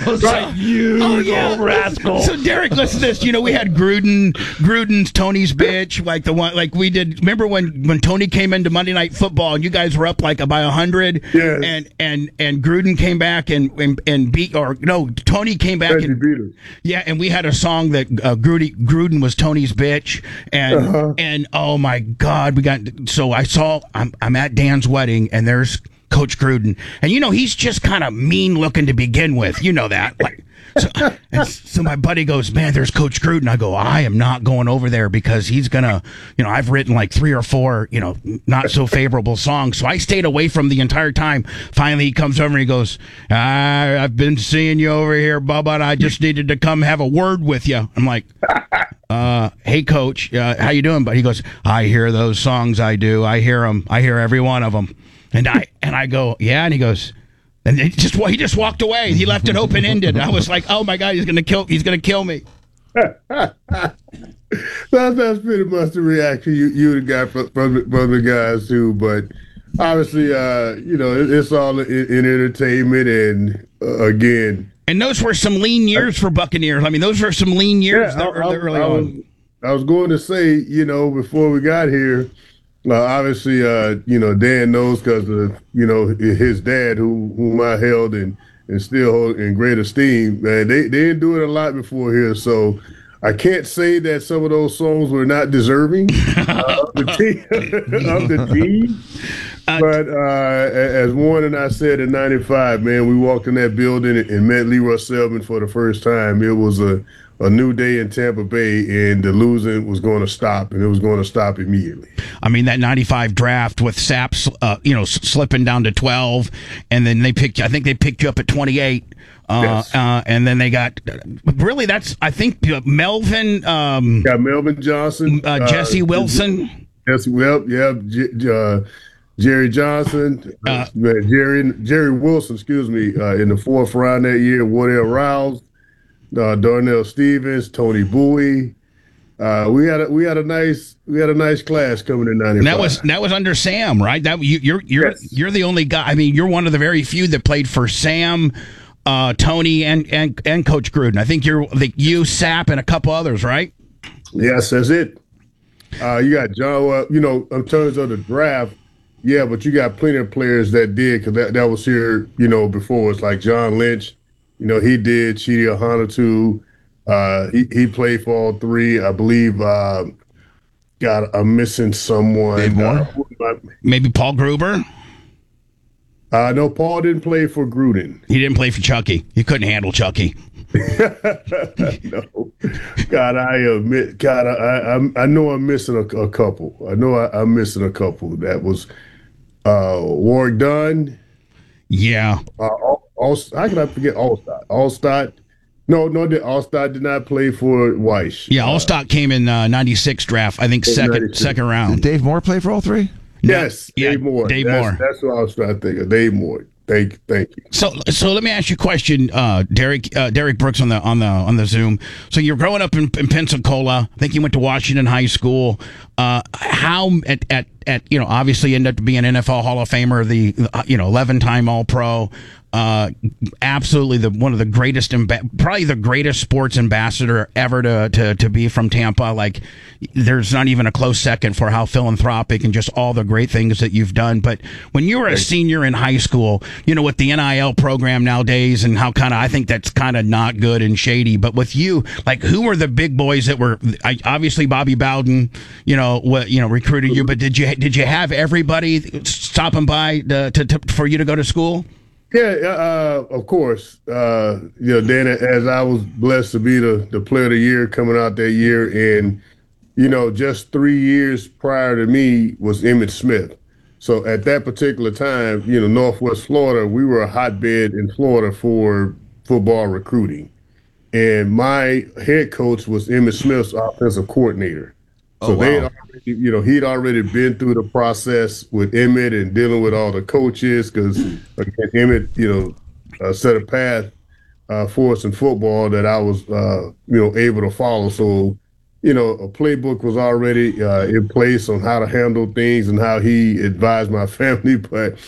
Like, you little rascal. So Derek, listen to this. You know, we had Gruden's Tony's bitch, like the one, like we did. Remember when Tony came into Monday Night Football and you guys were up like by 100, yes. and Gruden came back and beat, or no, Tony came back and beat us. Yeah, and we had a song that Gruden was Tony's bitch, and oh my God, I'm at Dan's wedding and there's Coach Gruden, and you know he's just kind of mean looking to begin with. You know that. Like, so my buddy goes, man, there's Coach Gruden. I go, I am not going over there because he's gonna, you know, I've written like 3 or 4, you know, not so favorable songs. So I stayed away from the entire time. Finally, he comes over and he goes, I've been seeing you over here, Bubba, and I just needed to come have a word with you. I'm like, hey, Coach, how you doing? But he goes, I hear those songs. I do. I hear them. I hear every one of them. And I go, yeah. And he goes, and he just walked away. He left it open ended. I was like, oh my God, he's gonna kill me. That's pretty much the reaction you got from the guys too. But obviously, you know, it's all in entertainment, and again. And those were some lean years for Buccaneers. I mean, those were some lean years early on. I was going to say, you know, before we got here. Obviously, you know, Dan knows because of, you know, his dad, whom I held and still hold in great esteem. Man, they didn't do it a lot before here, so I can't say that some of those songs were not deserving of the team. But as Warren and I said in '95, man, we walked in that building and met Leroy Selman for the first time. It was a new day in Tampa Bay, and the losing was going to stop, and it was going to stop immediately. I mean, that '95 draft with Sapp, you know, slipping down to 12, and then I think they picked you up at 28. Yes. And then they got, really, I think Melvin. Got Melvin Johnson. Jesse Wilson. Jesse, Jerry Johnson. Jerry Wilson, excuse me, in the 4th round that year. Wardell Rouse. Darnell Stevens, Tony Bowie. We had a nice class coming in '95. And that was under Sam, right? You're the only guy. I mean, you're one of the very few that played for Sam, Tony, and Coach Gruden. I think you, Sapp, and a couple others, right? Yes, that's it. You got John. You know, in terms of the draft, yeah, but you got plenty of players that did, because that was here, you know, before. It's like John Lynch. You know, he did. Chidi Ahanotu. He played for all 3. I believe. God, I'm missing someone. Dave Moore? Maybe Paul Gruber? No, Paul didn't play for Gruden. He didn't play for Chucky. He couldn't handle Chucky. No. God, I admit. God, I know I'm missing a couple. I know I'm missing a couple. That was Warwick Dunn. Yeah. How can I forget Allstott? Allstott. No, Allstott did not play for Weiss. Yeah, Allstott came in '96 draft. I think second round. Did Dave Moore play for all 3? Yes, yeah, Dave Moore. Dave Moore. That's what I was trying to think of. Dave Moore. Thank you. So let me ask you a question, Derek Brooks on the Zoom. So you're growing up in Pensacola. I think you went to Washington High School. How at you know, obviously ended up being an NFL Hall of Famer, the 11-time All-Pro. Absolutely one of the greatest, probably the greatest sports ambassador ever to be from Tampa. Like, there's not even a close second for how philanthropic and just all the great things that you've done. But when you were a senior in high school, you know, with the NIL program nowadays and how I think that's kind of not good and shady. But with you, like, who were the big boys that were, obviously Bobby Bowden, recruited you, but did you have everybody stopping by for you to go to school? Yeah, of course. Dan, as I was blessed to be the player of the year coming out that year, and just 3 years prior to me was Emmitt Smith. So at that particular time, Northwest Florida, we were a hotbed in Florida for football recruiting, and my head coach was Emmitt Smith's offensive coordinator. So wow. He'd already been through the process with Emmitt and dealing with all the coaches, because Emmitt, set a path for us in football that I was, able to follow. So, a playbook was already in place on how to handle things and how he advised my family. But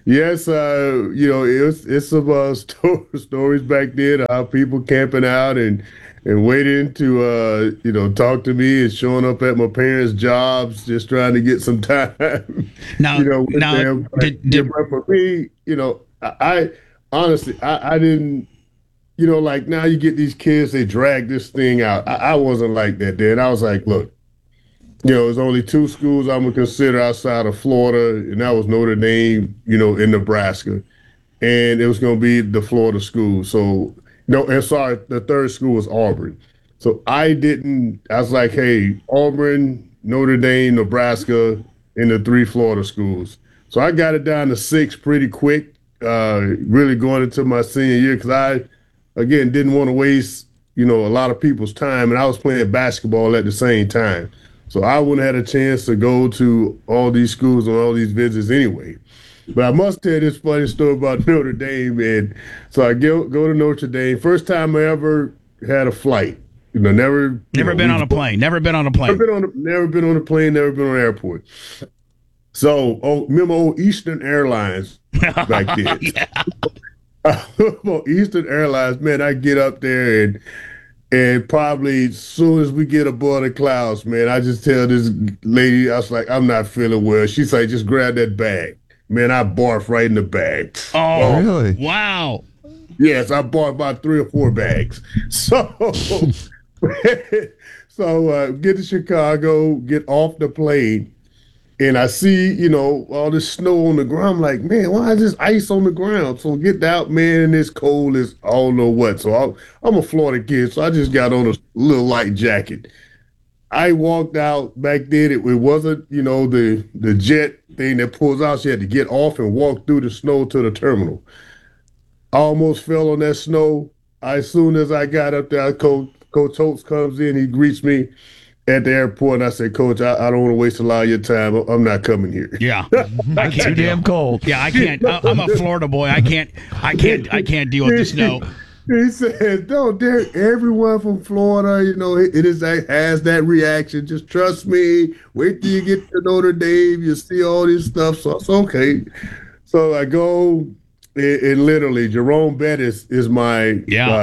Yes, it's some stories back then of how people camping out and waiting to talk to me and showing up at my parents' jobs just trying to get some time, Now, with now, them. did But for me, I honestly I didn't like now you get these kids they drag this thing out. I wasn't like that then. I was like, look. There's only two schools I'm gonna consider outside of Florida, and that was Notre Dame, in Nebraska, and it was gonna be the Florida school. So, no, and sorry, the third school was Auburn. So I didn't. I was like, hey, Auburn, Notre Dame, Nebraska, and the three Florida schools. So I got it down to six pretty quick. Really going into my senior year because again, didn't want to waste a lot of people's time, and I was playing basketball at the same time. So I wouldn't have had a chance to go to all these schools and all these visits anyway. But I must tell this funny story about Notre Dame. And so I go to Notre Dame. First time I ever had a flight. Never been on a plane. Never been on a plane. Never been on a plane. Never been on an airport. So remember old Eastern Airlines back then. Eastern Airlines, man, I get up there and probably as soon as we get aboard the clouds, man, I just tell this lady, I was like, I'm not feeling well. She's like, just grab that bag. Man, I barfed right in the bag. Oh, really? Wow. Yes, I bought about 3 or 4 bags. So, get to Chicago, get off the plane, and I see, all this snow on the ground. I'm like, man, why is this ice on the ground? So get out, man, and it's cold as I don't know what. So I'm a Florida kid, so I just got on a little light jacket. I walked out back then. It wasn't, the jet thing that pulls out. So you had to get off and walk through the snow to the terminal. I almost fell on that snow. As soon as I got up there, Coach Holtz comes in. He greets me at the airport, and I said, Coach, I don't want to waste a lot of your time. I'm not coming here. Yeah, I can't. Too damn cold. Yeah, I can't. I'm a Florida boy. I can't deal with the snow. He said, "No, Derek. Everyone from Florida, it has that reaction. Just trust me. Wait till you get to Notre Dame. You see all this stuff. So it's okay." So I go, and literally, Jerome Bettis is my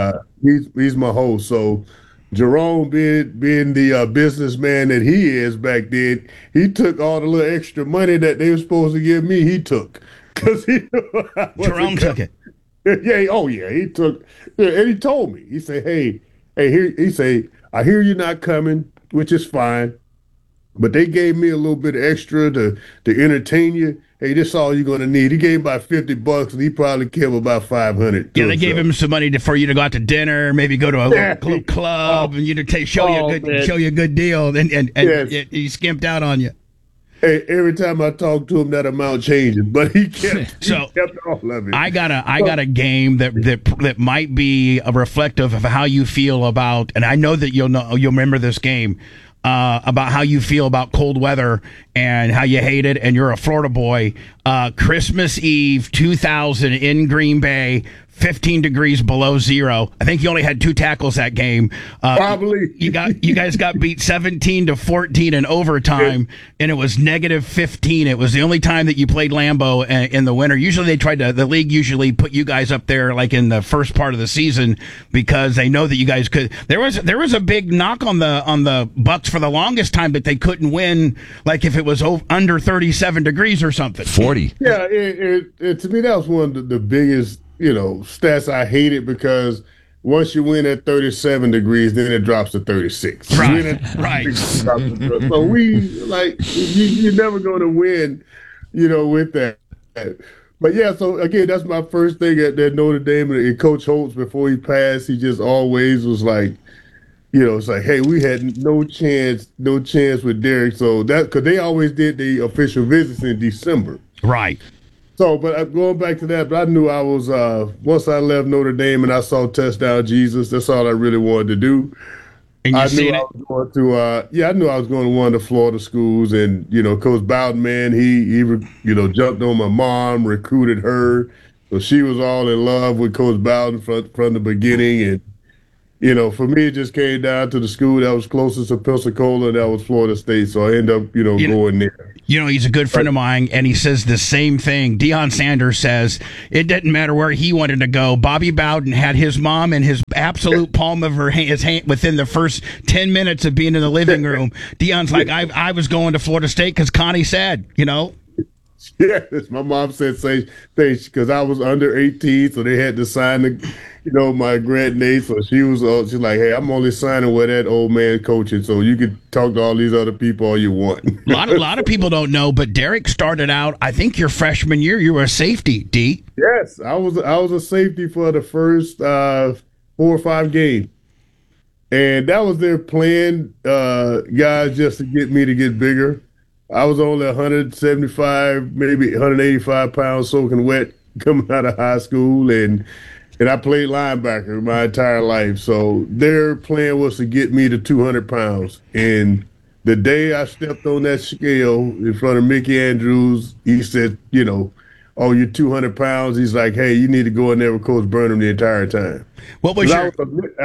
he's my host. So. Jerome, being the businessman that he is back then, he took all the little extra money that they were supposed to give me. He took because Jerome took it. Yeah, he took, and he told me. He said, "Hey, here." He said, "I hear you're not coming, which is fine, but they gave me a little bit extra to entertain you. Hey, this is all you're gonna need." He gave about $50, and he probably kept about 500. Yeah, they gave him some money for you to go out to dinner, maybe go to a little club, and you to show you a good deal, and Yes. he skimped out on you. Hey, every time I talk to him, that amount changes, but he kept all of it. I got a game that might be a reflective of how you feel about, and I know that you'll remember this game. About how you feel about cold weather and how you hate it, and you're a Florida boy. Christmas Eve 2000 in Green Bay, 15 degrees below zero. I think you only had 2 tackles that game. Probably. You guys got beat 17-14 in overtime, and it was -15. It was the only time that you played Lambeau in the winter. Usually the league usually put you guys up there like in the first part of the season because they know that you guys could. There was a big knock on the Bucks for the longest time that they couldn't win, like if it was under 37 degrees or something. 40. Yeah, to me that was one of the biggest stats. I hate it because once you win at 37 degrees, then it drops to 36. Right. So you're never going to win, with that. But yeah, so again, that's my first thing at Notre Dame. And Coach Holtz, before he passed, he just always was like, it's like, hey, we had no chance with Derek. So because they always did the official visits in December. Right. So, but going back to that, but I knew I was, once I left Notre Dame and I saw Touchdown Jesus, that's all I really wanted to do. And I knew I was going to one of the Florida schools, and Coach Bowden, man, he jumped on my mom, recruited her, so she was all in love with Coach Bowden from the beginning, and For me, it just came down to the school that was closest to Pensacola, and that was Florida State. So I ended up, going there. He's a good friend of mine, and he says the same thing. Deion Sanders says it didn't matter where he wanted to go. Bobby Bowden had his mom in his absolute palm of his hand within the first 10 minutes of being in the living room. Deion's like, I was going to Florida State because Connie said, Yes, my mom said say because I was under 18, so they had to sign my grad name. So she's like, hey, I'm only signing with that old man coaching, so you can talk to all these other people all you want. A lot of people don't know, but Derek started out. I think your freshman year, you were a safety, D. Yes, I was a safety for the first 4 or 5 games, and that was their plan, guys, just to get me to get bigger. I was only 175, maybe 185 pounds soaking wet coming out of high school, and I played linebacker my entire life. So their plan was to get me to 200 pounds. And the day I stepped on that scale in front of Mickey Andrews, he said, oh, you're 200 pounds. He's like, hey, you need to go in there with Coach Burnham the entire time. What was your?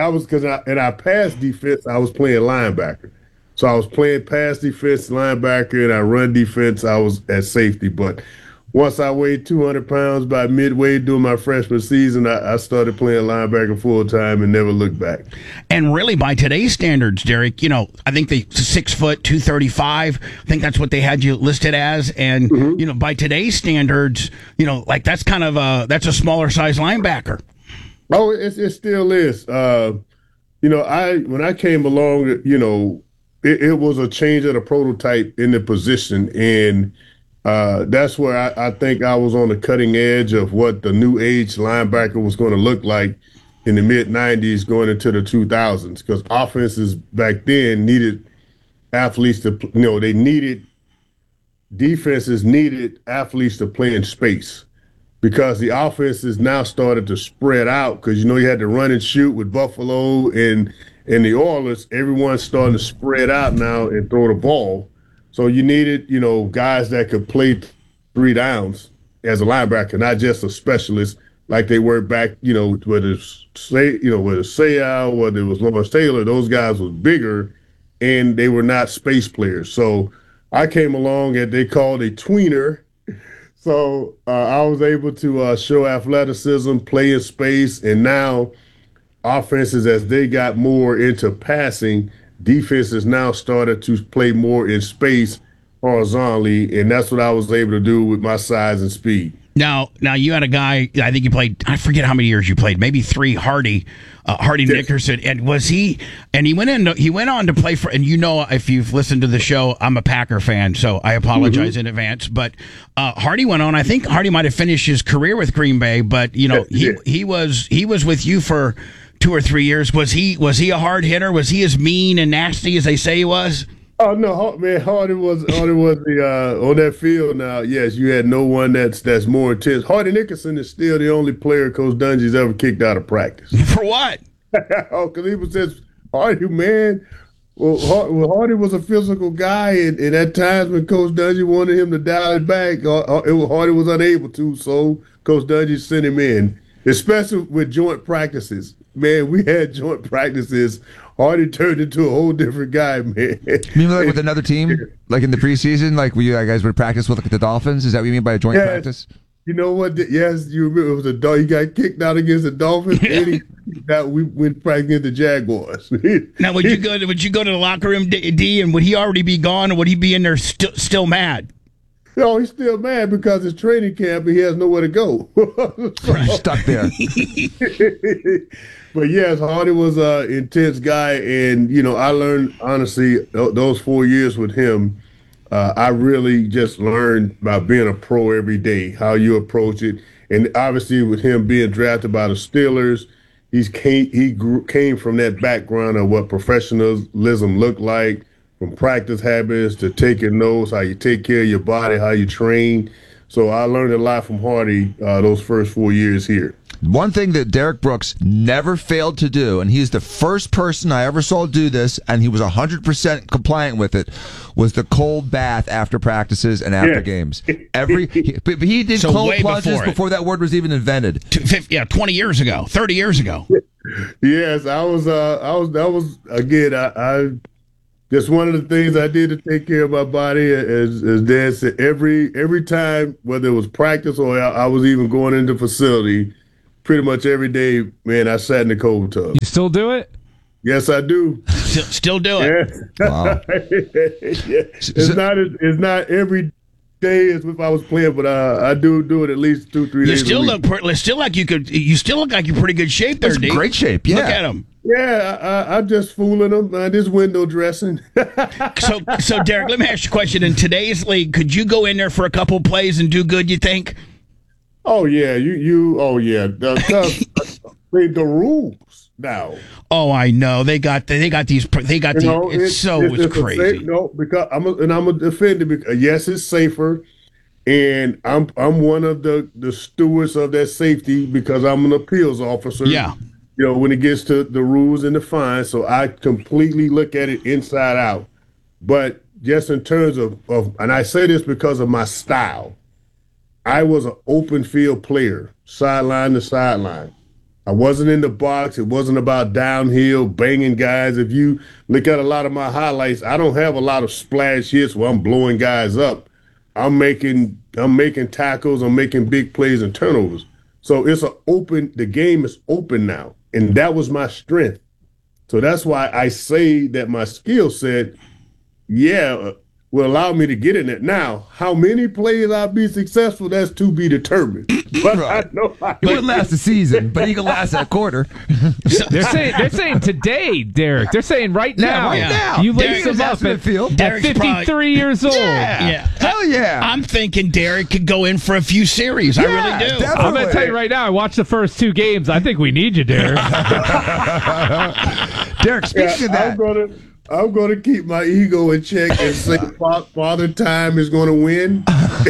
I passed defense. I was playing linebacker. So I was playing pass defense, linebacker, and I run defense. I was at safety. But once I weighed 200 pounds by midway during my freshman season, I started playing linebacker full time and never looked back. And really, by today's standards, Derek, I think they 6 foot 235. I think that's what they had you listed as. And by today's standards, that's kind of that's a smaller size linebacker. Oh, it still is. When I came along, it was a change of the prototype in the position, and that's where I think I was on the cutting edge of what the new age linebacker was going to look like in the mid-'90s going into the 2000s, because offenses back then needed athletes to, defenses needed athletes to play in space, because the offenses now started to spread out, because, you had to run and shoot with Buffalo and the Oilers. Everyone's starting to spread out now and throw the ball. So you needed, guys that could play 3 downs as a linebacker, not just a specialist like they were back, whether it's Sayal, whether it was Lawrence Taylor. Those guys was bigger, and they were not space players. So I came along and they called a tweener. So I was able to show athleticism, play in space, and now offenses, as they got more into passing, defenses now started to play more in space horizontally, and that's what I was able to do with my size and speed. Now you had a guy, I think you played, I forget how many years you played, maybe 3, Hardy yes. Nickerson, and he went on to play for, and if you've listened to the show, I'm a Packer fan, so I apologize in advance, but Hardy went on, I think Hardy might have finished his career with Green Bay, but he was with you for 2 or 3 years. Was he a hard hitter? Was he as mean and nasty as they say he was? Oh no, man! Hardy was the on that field. Now, yes, you had no one that's more intense. Hardy Nickerson is still the only player Coach Dungy's ever kicked out of practice. For what? Because he was just Hardy, man. Well, Hardy was a physical guy, and at times when Coach Dungy wanted him to dial it back, Hardy was unable to. So Coach Dungy sent him in, especially with joint practices. Man, we had joint practices. Hardy turned into a whole different guy, man. You mean like with another team? Like in the preseason? Like you guys would practice with the Dolphins? Is that what you mean by a joint practice? You know what? Yes, you remember it was he got kicked out against the Dolphins, and we went practicing against the Jaguars. Now, would you go to the locker room, D, and would he already be gone, or would he be in there still mad? No, he's still mad because it's training camp and he has nowhere to go. Stuck there. But yes, Hardy was an intense guy, and I learned honestly those 4 years with him. I really just learned by being a pro every day how you approach it, and obviously with him being drafted by the Steelers, he came from that background of what professionalism looked like, from practice habits to taking notes, how you take care of your body, how you train. So I learned a lot from Hardy those first 4 years here. One thing that Derek Brooks never failed to do, and he's the first person I ever saw do this, and he was 100% compliant with it, was the cold bath after practices and after games. But he did cold plunges before that word was even invented. 20 years ago, 30 years ago. Yes, that was again, I just one of the things I did to take care of my body, as Dan said, every time, whether it was practice or I was even going into facility, pretty much every day, man, I sat in the cold tub. You still do it? Yes, I do. Still do it. Yeah. Wow. It's not every day as if I was playing, but I do it at least 2-3 days. You still look like you're pretty good shape there, That's D. great shape. Yeah. Look at him. Yeah, I'm just fooling them. Just window dressing. So Derek, let me ask you a question. In today's league, could you go in there for a couple plays and do good, you think? Oh yeah, the rules now. Oh, I know. It's crazy. Because I'm a defender. Because yes, it's safer, and I'm one of the stewards of that safety because I'm an appeals officer. Yeah. When it gets to the rules and the fines, so I completely look at it inside out. But just in terms of and I say this because of my style, I was an open field player, sideline to sideline. I wasn't in the box. It wasn't about downhill banging guys. If you look at a lot of my highlights, I don't have a lot of splash hits where I'm blowing guys up. I'm making tackles. I'm making big plays and turnovers. So the game is open now. And that was my strength. So that's why I say that my skill set, will allow me to get in it. Now, how many plays I'll be successful, that's to be determined. But Right. I know He wouldn't last a season, but he can last a quarter. They're saying today, Derek. They're saying right now. right now. You Derek lace him is up out in the field. at Derek's 53 years old. Yeah. Hell yeah. I'm thinking Derek could go in for a few series. I really do. definitely. I'm going to tell you right now, I watched the first 2 games. I think we need you, Derek. Derek, speaking of that. I'm going to keep my ego in check and say Father Time is going to win.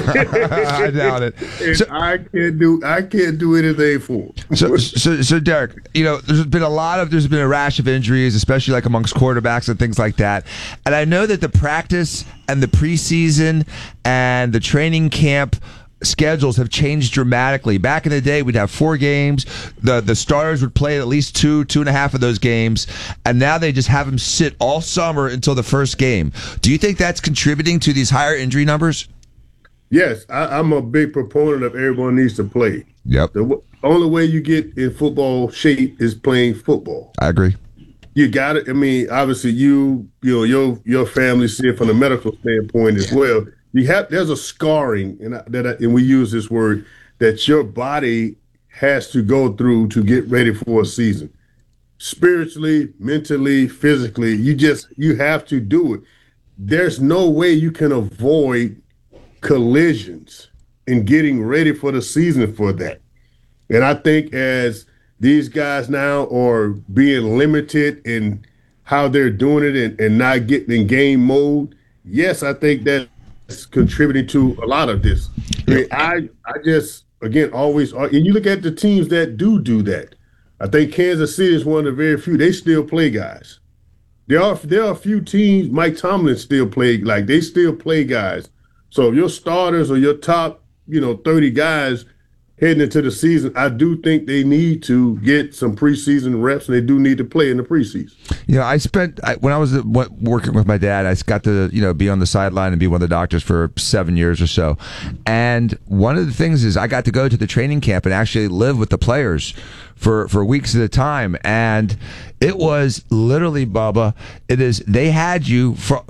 I doubt it. And So- I can't do anything for him. So Derek, there's been a rash of injuries, especially like amongst quarterbacks and things like that. And I know that the practice and the preseason and the training camp schedules have changed dramatically. Back in the day, we'd have 4 games. The starters would play at least 2.5 of those games, and now they just have them sit all summer until the first game. Do you think that's contributing to these higher injury numbers? Yes, I'm a big proponent of everyone needs to play. Yep, The only way you get in football shape is playing football. I agree. You got it. I mean, obviously, your family see it from a medical standpoint as well. There's a scarring, and we use this word, that your body has to go through to get ready for a season. Spiritually, mentally, physically, you have to do it. There's no way you can avoid collisions in getting ready for the season for that. And I think as these guys now are being limited in how they're doing it and not getting in game mode, yes, I think that's contributing to a lot of this. I just, again, always, and you look at the teams that do that. I think Kansas City is one of the very few. They still play guys. There are a few teams, Mike Tomlin still they still play guys. So if your starters or your top, 30 guys heading into the season, I do think they need to get some preseason reps, and they do need to play in the preseason. When I was working with my dad, I got to be on the sideline and be one of the doctors for 7 years or so. And one of the things is I got to go to the training camp and actually live with the players for weeks at a time. And it was literally, Bubba, they had you for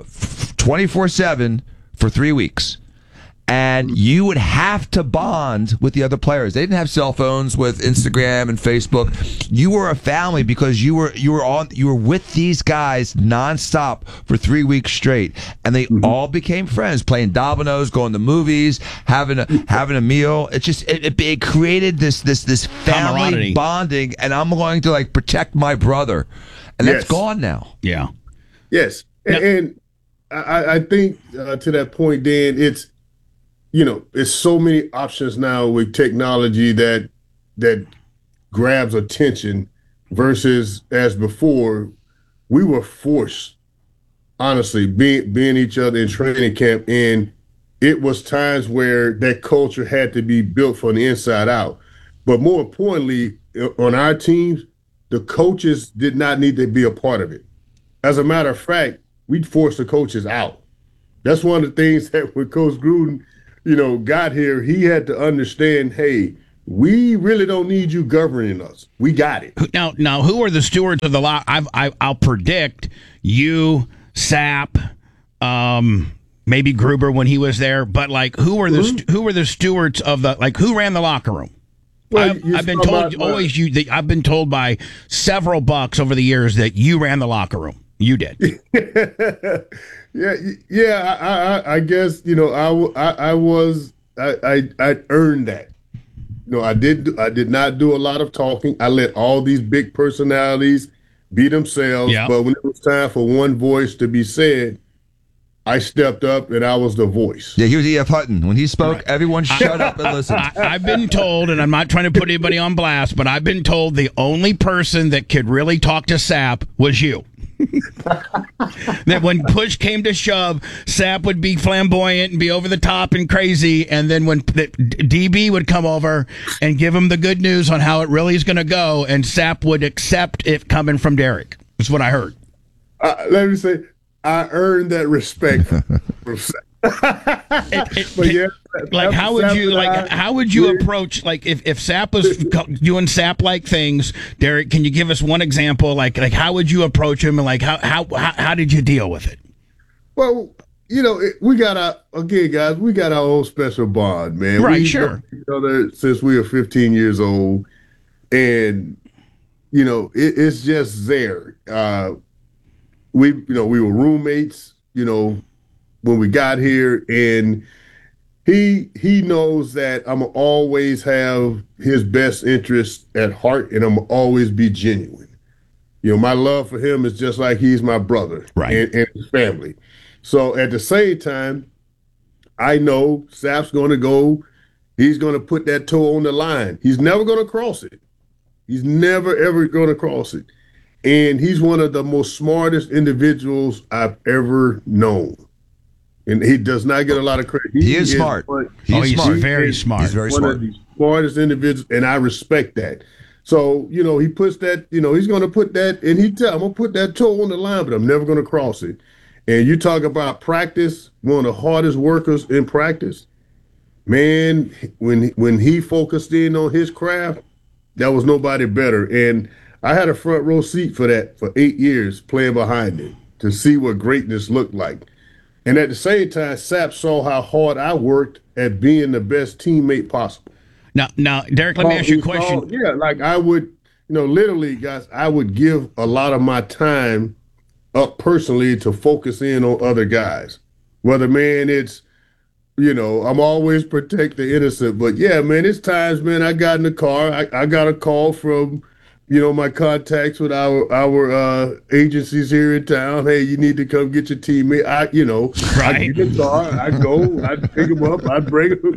24/7 for 3 weeks. And you would have to bond with the other players. They didn't have cell phones with Instagram and Facebook. You were a family because you were with these guys nonstop for 3 weeks straight, and they all became friends, playing dominoes, going to movies, having a meal. It just it created this family bonding, and I'm going to protect my brother, and that's gone now. Yeah. Yes, and I think to that point, Dan, it's so many options now with technology that grabs attention versus as before, we were forced, honestly, being each other in training camp. And it was times where that culture had to be built from the inside out. But more importantly, on our teams, the coaches did not need to be a part of it. As a matter of fact, we'd force the coaches out. That's one of the things that when Coach Gruden, got here, he had to understand, hey, we really don't need you governing us. We got it. Now, who are the stewards of the law? I'll predict you, Sapp, maybe Gruber when he was there. But like, who were the stewards of who ran the locker room? Well, I've been told I've been told by several Bucks over the years that you ran the locker room. You did. Yeah. I guess I earned that. I did not do a lot of talking. I let all these big personalities be themselves. Yeah. But when it was time for one voice to be said, I stepped up and I was the voice. Yeah, he was E.F. Hutton. When he spoke, everyone shut up and listened. I've been told, and I'm not trying to put anybody on blast, but I've been told the only person that could really talk to Sapp was you. That when push came to shove, Sapp would be flamboyant and be over the top and crazy, and then when DB would come over and give him the good news on how it really is going to go, and Sapp would accept it coming from Derek. That's what I heard. Let me say, I earned that respect from Sapp. But yeah, how would you approach if Sapp was doing Sapp-like things? Derek, can you give us one example? Like how would you approach him, and how did you deal with it? Well, we got guys, we got our own special bond, man. Right, We've sure. known each other since we were 15 years old, and it's just there. We were roommates, when we got here, and he knows that I'm always have his best interest at heart, and I'm always be genuine. My love for him is just like he's my brother, right, and his family. So at the same time, I know Sapp's going to go. He's going to put that toe on the line. He's never going to cross it. He's never ever going to cross it. And he's one of the most smartest individuals I've ever known. And he does not get a lot of credit. He is smart. He's smart. Very smart. He's very smart. One of the smartest individuals, and I respect that. So, he puts that, he's going to put that, and I'm going to put that toe on the line, but I'm never going to cross it. And you talk about practice, one of the hardest workers in practice. Man, when he focused in on his craft, there was nobody better. And I had a front row seat for that for 8 years, playing behind it to see what greatness looked like. And at the same time, Sapp saw how hard I worked at being the best teammate possible. Now, Derek, let me ask you a question. Like I would, literally, guys, I would give a lot of my time up personally to focus in on other guys. Whether, man, it's, I'm always protect the innocent. But, yeah, man, it's times, man, I got in the car. I got a call from my contacts with our agencies here in town. Hey, you need to come get your teammate. I get the car. I go. I pick him up. I bring him.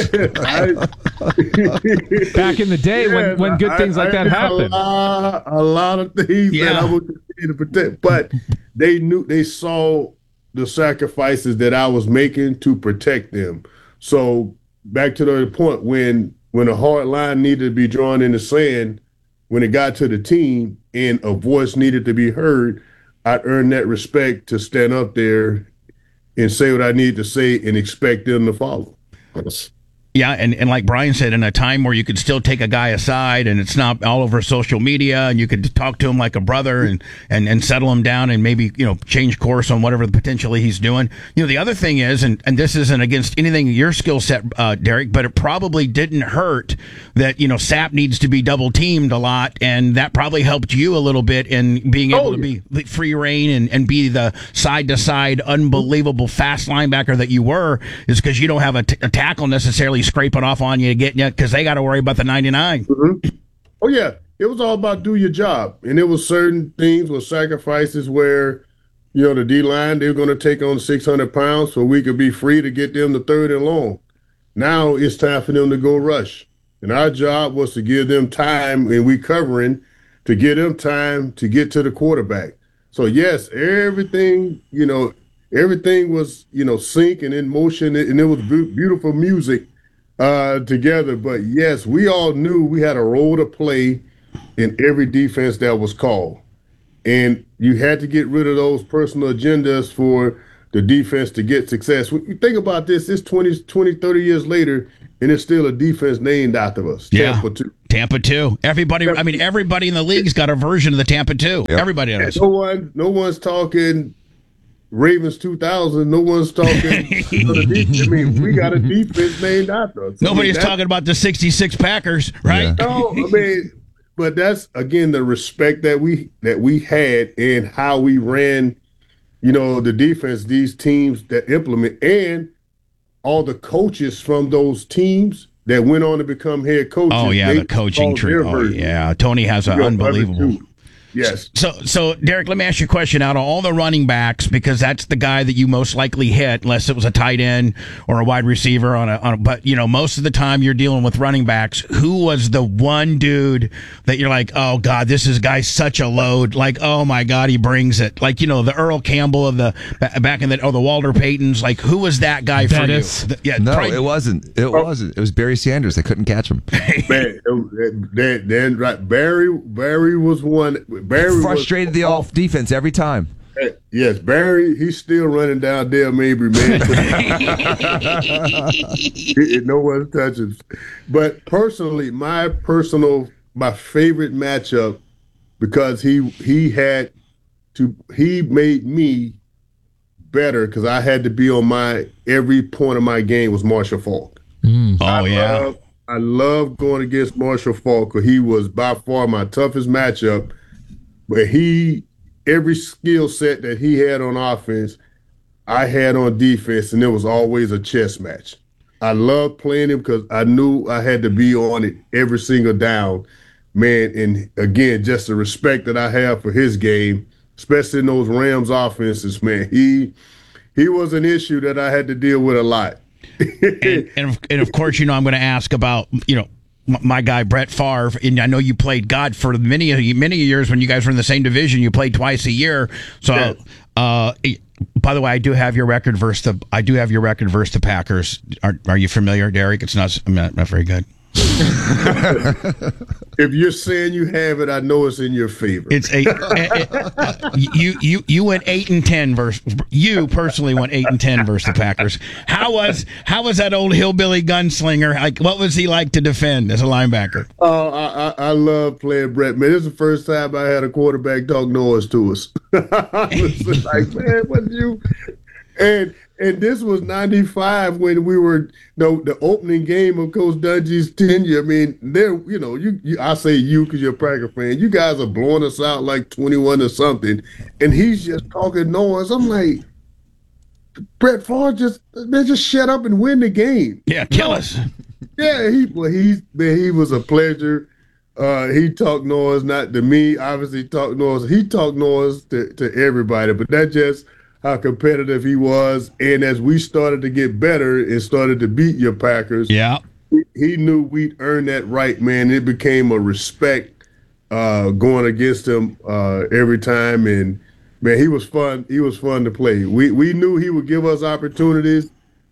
Back in the day when good things like that happened. A lot of things that I would continue to protect. But they saw the sacrifices that I was making to protect them. So back to the point when a hard line needed to be drawn in the sand, when it got to the team and a voice needed to be heard, I earned that respect to stand up there and say what I need to say and expect them to follow. Yeah, and like Brian said, in a time where you could still take a guy aside and it's not all over social media, and you could talk to him like a brother and settle him down and maybe, change course on whatever potentially he's doing. The other thing is, and this isn't against anything your skill set, Derek, but it probably didn't hurt that, Sapp needs to be double teamed a lot, and that probably helped you a little bit in being able to be free reign and be the side-to-side unbelievable fast linebacker that you were, is because you don't have a tackle necessarily scraping off on you to get you because they got to worry about the 99. Mm-hmm. Oh, yeah. It was all about do your job. And there was certain things with sacrifices where, the D-line, they were going to take on 600 pounds so we could be free to get them to third and long. Now it's time for them to go rush. and our job was to give them time, and we covering to give them time to get to the quarterback. So yes, everything was sync and in motion, and it was beautiful music together. But yes, we all knew we had a role to play in every defense that was called, and you had to get rid of those personal agendas for the defense to get success. When you think about this, it's 20, 30 years later, and it's still a defense named after us. Yeah. Tampa 2. Tampa 2. Everybody in the league's got a version of the Tampa 2. Yep. Everybody does. No one's talking Ravens 2000. No one's talking. We got a defense named after us. Nobody's talking about the 66 Packers, right? Yeah. No, but that's again the respect that we had and how we ran, the defense, these teams that implement, and all the coaches from those teams that went on to become head coaches. Oh yeah, the coaching tree. Oh yeah, Tony has an unbelievable. Yes. So Derek, let me ask you a question. Out of all the running backs, because that's the guy that you most likely hit, unless it was a tight end or a wide receiver but most of the time you're dealing with running backs. Who was the one dude that you're like, oh God, this guy's such a load? Like, oh my God, he brings it. Like, the Earl Campbell of the back in the Walter Paytons. Like, who was that guy for you? It wasn't. It wasn't. It was Barry Sanders. They couldn't catch him. Man, then right, Barry was one. Barry frustrated the off defense every time. Yes, Barry, he's still running down Dale Mabry, man. No one touches. But personally, my favorite matchup, because he made me better because I had to be on every point of my game was Marshall Faulk. I love going against Marshall Faulk because he was by far my toughest matchup. But every skill set that he had on offense, I had on defense, and it was always a chess match. I loved playing him because I knew I had to be on it every single down, man. And again, just the respect that I have for his game, especially in those Rams offenses, man. He was an issue that I had to deal with a lot. and of course, I'm going to ask about, my guy Brett Favre, and I know you played God for many years when you guys were in the same division. You played twice a year. So, by the way, I do have your record versus the Packers. Are you familiar, Derek? I'm not very good. If you're saying you have it, I know it's in your favor. It's you went 8-10 versus you personally went 8-10 versus the Packers. How was that old hillbilly gunslinger? Like, what was he like to defend as a linebacker? Oh, I love playing Brett. Man, this is the first time I had a quarterback talk noise to us. I was like, man, what you and this was 95 when we were the opening game of Coach Dungy's tenure. I mean, I say you because you're a Packer fan. You guys are blowing us out like 21 or something, and he's just talking noise. I'm like, Brett Favre just shut up and win the game. Yeah, kill us. Yeah, he was a pleasure. He talked noise, not to me. Obviously, talked noise. He talked noise to everybody, but that just how competitive he was. And as we started to get better and started to beat your Packers, he knew we'd earned that right, man. It became a respect going against him every time. And, man, he was fun. He was fun to play. We knew he would give us opportunities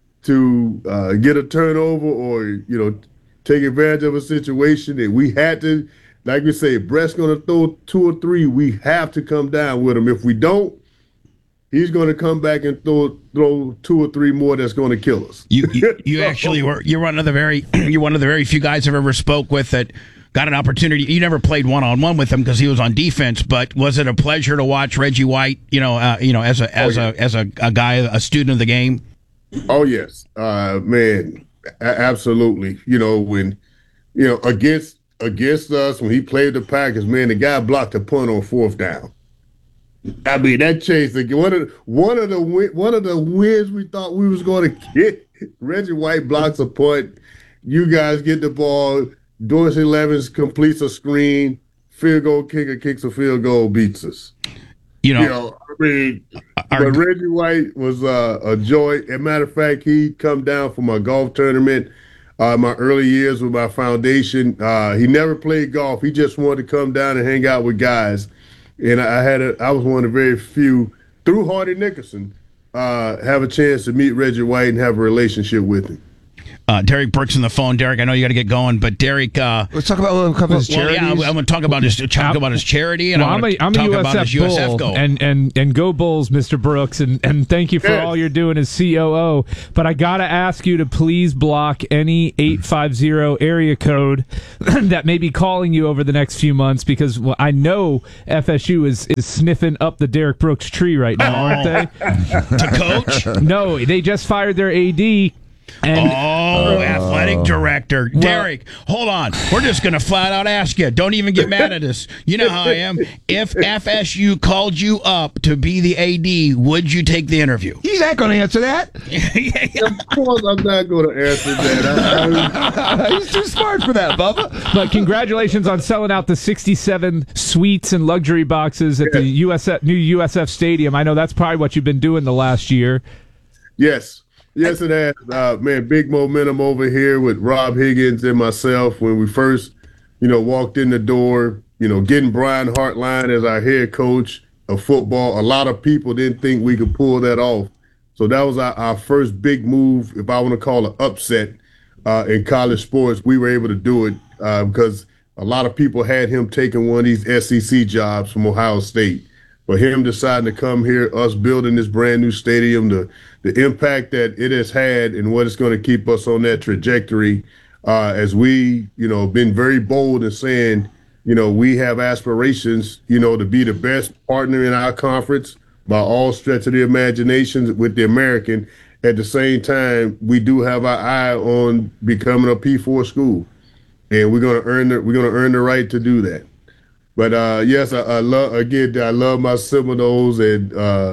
to get a turnover or, take advantage of a situation that we had to, like we say, if Brett's going to throw 2 or 3, we have to come down with him. If we don't, he's going to come back and throw 2 or 3 more that's going to kill us. You actually you're one of the very few guys I've ever spoke with that got an opportunity. You never played one-on-one with him because he was on defense, but was it a pleasure to watch Reggie White? As a guy, a student of the game. Oh yes, man, absolutely. When against us when he played the Packers, man, the guy blocked a punt on 4th down. I mean, that changed one of the wins we thought we was going to get. Reggie White blocks a punt. You guys get the ball. Dorsey Levens completes a screen. Field goal kicker kicks a field goal, beats us. But Reggie White was a joy. As a matter of fact, he come down from a golf tournament. my early years with my foundation. He never played golf. He just wanted to come down and hang out with guys. And I was one of the very few, through Hardy Nickerson, have a chance to meet Reggie White and have a relationship with him. Derek Brooks on the phone. Derek, I know you got to get going, but Derek, let's talk about a couple of his charities. Yeah, I'm going to talk about his charity, and I'm a USF Bull, and go Bulls, Mr. Brooks, and thank you for all you're doing as COO. But I got to ask you to please block any 850 area code that may be calling you over the next few months, because I know FSU is sniffing up the Derek Brooks tree right now, aren't they? To coach? No, they just fired their AD. Athletic director. Derek, hold on. We're just going to flat out ask you. Don't even get mad at us. You know how I am. If FSU called you up to be the AD, would you take the interview? He's not going to answer that. Of course, I'm not going to answer that. He's too smart for that, Bubba. But congratulations on selling out the 67 suites and luxury boxes at the new USF Stadium. I know that's probably what you've been doing the last year. Yes. Yes, it has. Man, big momentum over here with Rob Higgins and myself when we first, walked in the door, getting Brian Hartline as our head coach of football. A lot of people didn't think we could pull that off. So that was our first big move, if I want to call it upset, in college sports. We were able to do it because a lot of people had him taking one of these SEC jobs from Ohio State. For him deciding to come here, us building this brand new stadium, the impact that it has had and what it's going to keep us on that trajectory, as we, been very bold in saying, we have aspirations, to be the best partner in our conference by all stretch of the imagination with the American. At the same time, we do have our eye on becoming a P4 school, and we're going to earn the right to do that. But yes, I love my Seminoles, and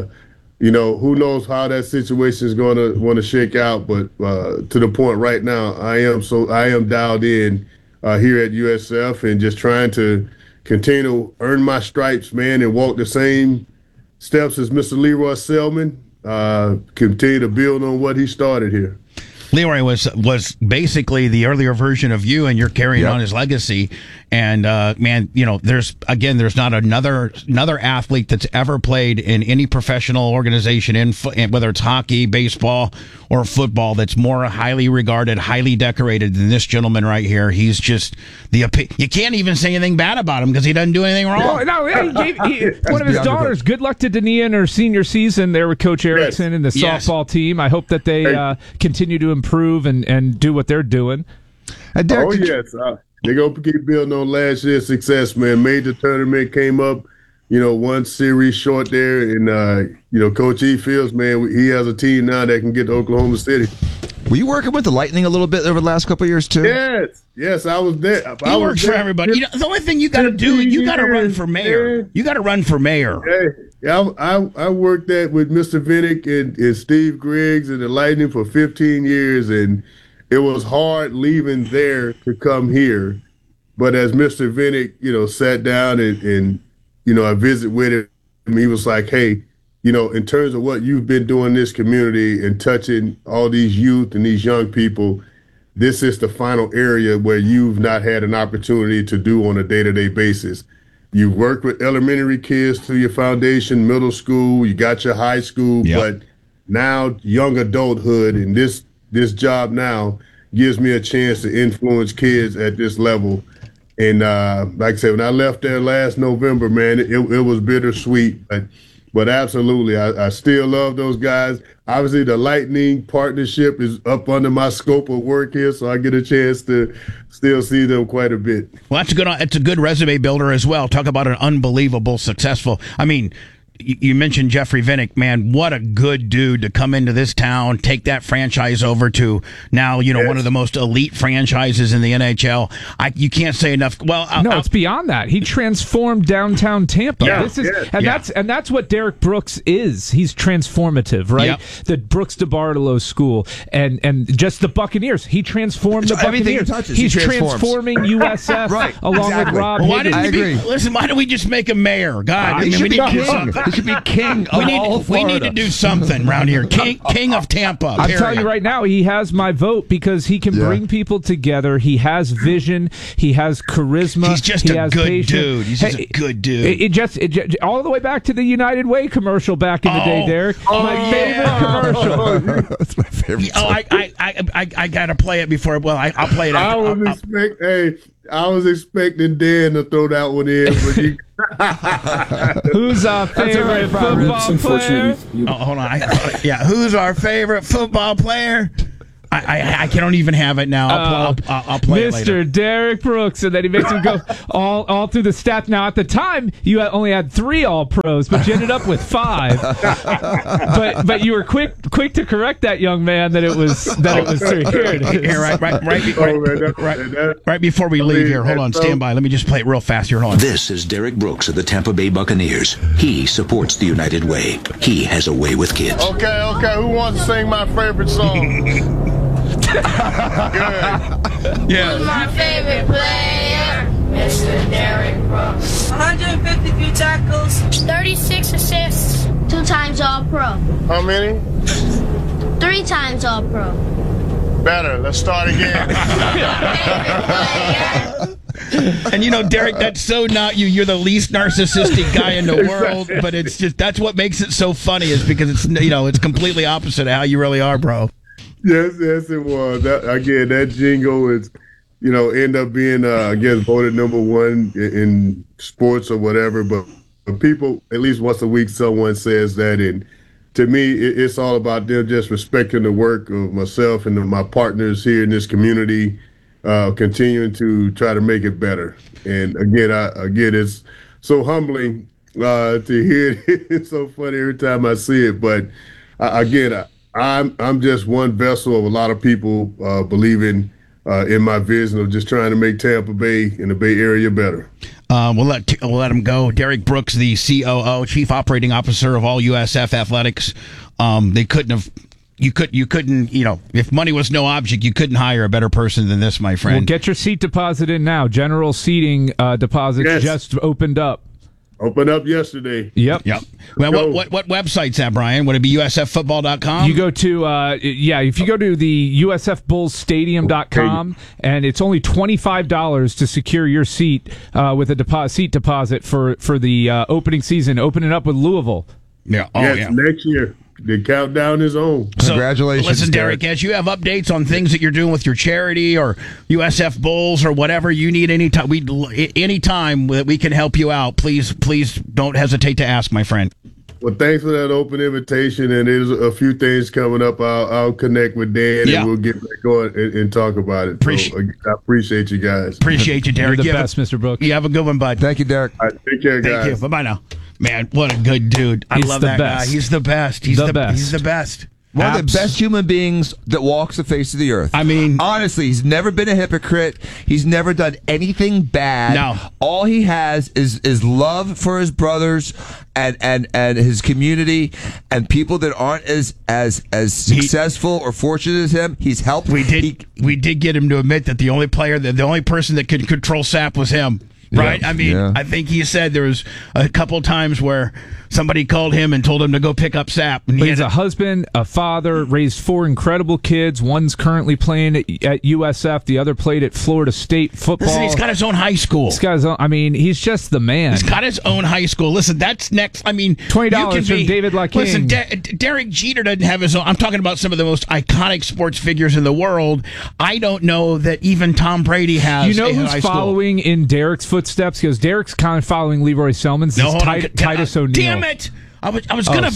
who knows how that situation is going to want to shake out. But to the point right now, I am dialed in here at USF and just trying to continue to earn my stripes, man, and walk the same steps as Mr. Leroy Selman. Continue to build on what he started here. Leroy was basically the earlier version of you, and you're carrying on his legacy. And man, there's not another athlete that's ever played in any professional organization in whether it's hockey, baseball, or football that's more highly regarded, highly decorated than this gentleman right here. He's just you can't even say anything bad about him because he doesn't do anything wrong. No, one of his daughters. Good luck to Dania in her senior season there with Coach Erickson and the softball team. I hope that they continue to improve and do what they're doing. Derek, yes. They're going to keep building on last year's success, man. Major tournament came up, one series short there. And, Coach E. Fields, man, he has a team now that can get to Oklahoma City. Were you working with the Lightning a little bit over the last couple of years, too? Yes, I was there. He works for everybody. The only thing you got to do, you got to run for mayor. You got to run for mayor. Yeah, I worked with Mr. Vinnick and Steve Griggs and the Lightning for 15 years, and it was hard leaving there to come here. But as Mr. Vinnick, sat down and I visited with him, he was like, hey, in terms of what you've been doing in this community and touching all these youth and these young people, this is the final area where you've not had an opportunity to do on a day-to-day basis. You've worked with elementary kids through your foundation, middle school, you got your high school, but now young adulthood and this job now gives me a chance to influence kids at this level. And like I said, when I left there last November, man, it was bittersweet. But absolutely, I still love those guys. Obviously, the Lightning partnership is up under my scope of work here, so I get a chance to still see them quite a bit. Well, it's a good resume builder as well. Talk about an unbelievable, successful. I mean, you mentioned Jeffrey Vinnick, man. What a good dude to come into this town, take that franchise over to now, one of the most elite franchises in the NHL. You can't say enough. Well, it's beyond that. He transformed downtown Tampa. That's what Derek Brooks is. He's transformative, right? Yep. The Brooks DeBartolo school and just the Buccaneers. He transformed the Buccaneers. He's transforming USF along with Rob Higgins. I agree. Listen, why don't we just make him mayor? God, he should be king. He should be king of all of we Florida. need to do something around here. King of Tampa. I'm telling you right now, he has my vote because he can bring people together. He has vision. He has charisma. He's just he a has good patience. dude. He's just a good dude. It just all the way back to the United Way commercial back in the day, Derek. My favorite commercial. That's my favorite. Oh, I gotta play it before. Well, I'll play it. I was expecting Dan to throw that one in, but you. Who's our favorite football player? Oh, hold on. Who's our favorite football player? I don't even have it now. I'll play it later. Mr. Derek Brooks, and then he makes him go all through the stats. Now, at the time, you only had 3 All-Pros, but you ended up with 5. but you were quick to correct that young man that it was 3. Right before we leave here. Hold on, stand by. Let me just play it real fast here. Hold on. This is Derek Brooks of the Tampa Bay Buccaneers. He supports the United Way. He has a way with kids. Okay. Who wants to sing my favorite song? Good. Yeah. Who's my favorite player? Mr. Derek Brooks. 152 tackles. 36 assists. 2 times All-Pro. How many? 3 times All-Pro. Better. Let's start again. And Derek, that's so not you. You're the least narcissistic guy in the world, but it's just that's what makes it so funny is because it's completely opposite of how you really are, bro. Yes, it was. That jingle is, end up being, voted number 1 in sports or whatever. But people, at least once a week, someone says that. And to me, it's all about them just respecting the work of myself and my partners here in this community, continuing to try to make it better. And again, it's so humbling to hear it. It's so funny every time I see it. But I'm just one vessel of a lot of people believing in my vision of just trying to make Tampa Bay and the Bay Area better. We'll let him go. Derek Brooks, the COO, Chief Operating Officer of all USF Athletics. They couldn't have. You couldn't. If money was no object, you couldn't hire a better person than this, my friend. Well, get your seat deposit in now. General seating deposits just opened up. Opened up yesterday. Yep. Well, what website's that, Brian? Would it be usffootball.com? You go to if you go to the usfbullsstadium.com, and it's only $25 to secure your seat with a seat deposit for the opening season. Open it up with Louisville. Yeah. Next year. The countdown is on. Congratulations, listen, Derek, as you have updates on things that you're doing with your charity or USF Bulls or whatever you need anytime that we can help you out, please don't hesitate to ask, my friend. Well, thanks for that open invitation, and there's a few things coming up. I'll connect with Dan, and we'll get back on and talk about it. I appreciate you guys. Appreciate you, Derek. You're the best, Mr. Brooks. You have a good one, bud. Thank you, Derek. All right, take care, guys. Thank you. Bye-bye now. Man, what a good dude. I love that guy. He's the best. He's the best. One of the best human beings that walks the face of the earth. I mean, honestly, he's never been a hypocrite. He's never done anything bad. No. All he has is love for his brothers and his community and people that aren't as successful or fortunate as him. He's helped. We did get him to admit that the only person that could control SAP was him. Right? Yeah. I think he said there was a couple times where somebody called him and told him to go pick up SAP. And he's a husband, a father, raised 4 incredible kids. One's currently playing at USF. The other played at Florida State football. Listen, he's got his own high school. He's got his own. He's just the man. He's got his own high school. Listen, that's next. $20 from David Laking. Listen, Derek Jeter doesn't have his own. I'm talking about some of the most iconic sports figures in the world. I don't know that even Tom Brady has. You know who's following in Derek's footsteps? Because Derek's kind of following Leroy Selmons. Titus O'Neil. Damn it! I was gonna.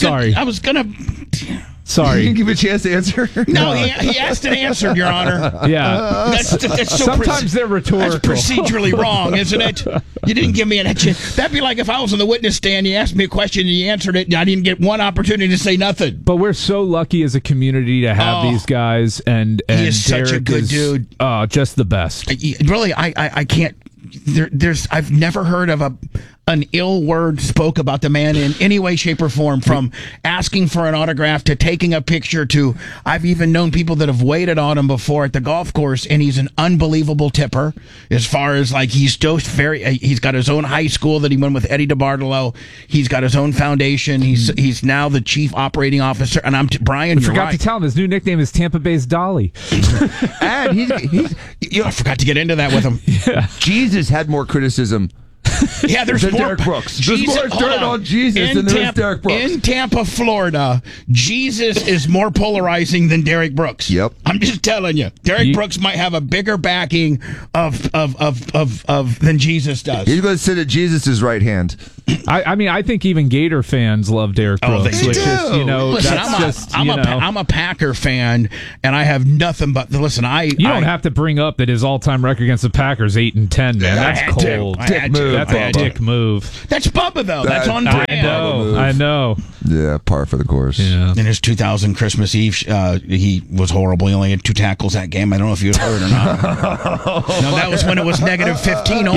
Sorry. You didn't give a chance to answer? No, he asked and answered, Your Honor. Yeah. That's so sometimes they're rhetorical. That's procedurally wrong, isn't it? You didn't give me an chance. That'd be like if I was on the witness stand, you asked me a question and you answered it, and I didn't get one opportunity to say nothing. But we're so lucky as a community to have these guys, and he is Derek such a good dude. Just the best. Really, I can't. I've never heard of an ill word spoke about the man in any way, shape, or form, from asking for an autograph to taking a picture to, I've even known people that have waited on him before at the golf course, and he's an unbelievable tipper as far as like he's got his own high school that he went with Eddie DeBartolo. He's got his own foundation. He's now the chief operating officer. And Brian, I forgot to tell him his new nickname is Tampa Bay's Dolly. And I forgot to get into that with him. Yeah. Jesus had more criticism. Yeah, there's than more Derek Brooks. Jesus, There's more dirt on Jesus than there is Derek Brooks. In Tampa, Florida, Jesus is more polarizing than Derek Brooks. Yep. I'm just telling you. Derek Brooks might have a bigger backing of than Jesus does. He's going to sit at Jesus' right hand. I think even Gator fans love Derek Brooks, they which do. is, Listen, that's I'm a Packer fan, and I have nothing but listen. You don't have to bring up that his all-time record against the Packers 8-10, man. That's cold. Dick move. That's a dick move. That's Bubba though. That's on brand. I know. Yeah, par for the course. Yeah. In his 2000 Christmas Eve, he was horrible. He only had 2 tackles that game. I don't know if you had heard or not. No, that was when it was -15.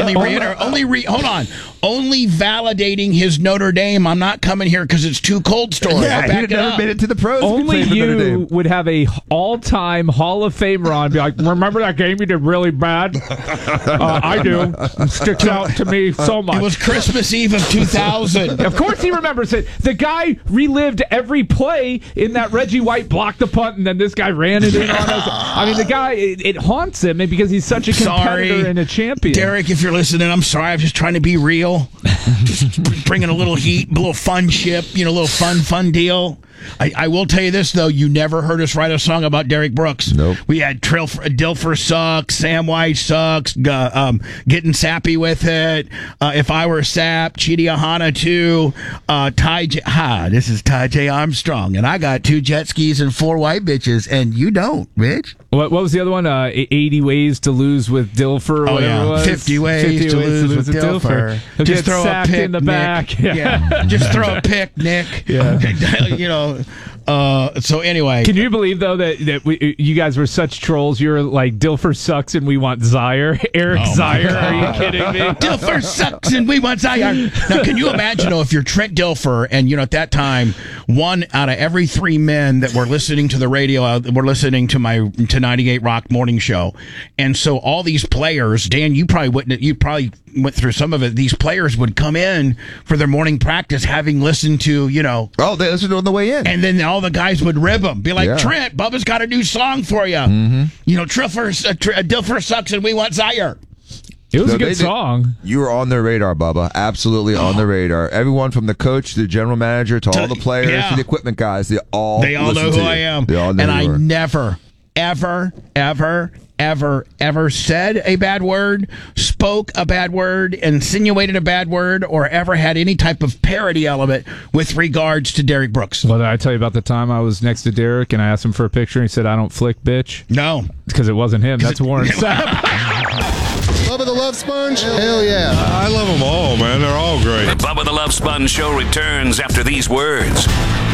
Only validating his Notre Dame. I'm not coming here because it's too cold story. Yeah, he never made it to the pros. Only you would have a all-time Hall of Famer on, be like, remember that game you did really bad? I do. It sticks out to me so much. It was Christmas Eve of 2000. Of course he remembers it. The guy relived every play in that Reggie White blocked the punt, and then this guy ran it in on us. I mean, the guy, it haunts him because he's such a competitor and a champion. Derek, if you're listening, I'm sorry. I'm just trying to be real. Just bringing a little heat, a little fun ship, a little fun deal. I will tell you this, though. You never heard us write a song about Derek Brooks. Nope. We had Dilfer sucks, Sam White sucks, Getting Sappy with it, If I Were Sap, Chidi Ahana 2, this is Ty J. Armstrong, and I got 2 jet skis and 4 white bitches, and you don't, bitch. What was the other one? 80 Ways to Lose with Dilfer. Oh, yeah. It was. 50 ways to lose with Dilfer. He'll Just get throw sacked a pick in the Nick. back. Yeah. Just throw a pick, Nick. Yeah. So anyway. Can you believe, though, that you guys were such trolls? You were like, Dilfer sucks and we want Zaire. Eric Zaire, are you kidding me? Dilfer sucks and we want Zaire. Now, can you imagine, if you're Trent Dilfer, and, at that time, 1 out of every 3 men that were listening to the radio were listening to 98 Rock morning show. And so all these players, Dan, you probably went through some of it. These players would come in for their morning practice having listened to, Oh, they listened on the way in. And then all the guys would rib them. Be like, Trent, Bubba's got a new song for you. Mm-hmm. Dilfer sucks and we want Zaire. It was a good song. You were on their radar, Bubba. Absolutely on the radar. Everyone from the coach to the general manager to all the players to the equipment guys, they all know who I am. They all know and who I you are. never, ever said a bad word, spoke a bad word, insinuated a bad word, or ever had any type of parody element with regards to Derek Brooks. Well, did I tell you about the time I was next to Derek and I asked him for a picture and he said, I don't flick, bitch? No. Because it wasn't him. That's Warren Sapp. Bubba the Love Sponge? Hell yeah. I love them all, man. They're all great. The Bubba the Love Sponge Show returns after these words.